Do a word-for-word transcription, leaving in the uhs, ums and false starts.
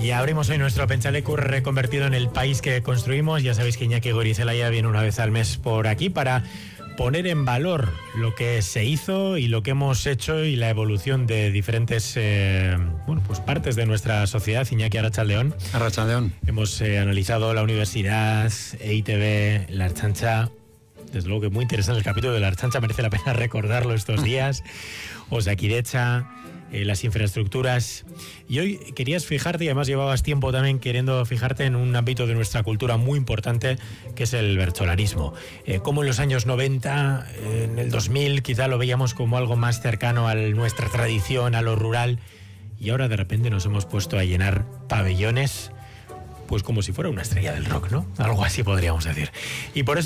Y abrimos hoy nuestro Pentsaleku reconvertido en el país que construimos. Ya sabéis que Iñaki Goirizelaia viene una vez al mes por aquí para poner en valor lo que se hizo y lo que hemos hecho y la evolución de diferentes eh, bueno, pues partes de nuestra sociedad. Iñaki, Arratsaldeon. Arratsaldeon. Hemos eh, analizado la universidad, E I Te Be, la Ertzaintza. Desde luego que muy interesante el capítulo de la Ertzaintza, merece la pena recordarlo estos días. Osakidetza, eh, las infraestructuras. Y hoy querías fijarte, y además llevabas tiempo también queriendo fijarte en un ámbito de nuestra cultura muy importante, que es el bertsolarismo. Eh, como en los años noventa, eh, en el dos mil, quizá lo veíamos como algo más cercano a nuestra tradición, a lo rural, y ahora de repente nos hemos puesto a llenar pabellones, pues como si fuera una estrella del rock, ¿no? Algo así podríamos decir. Y por eso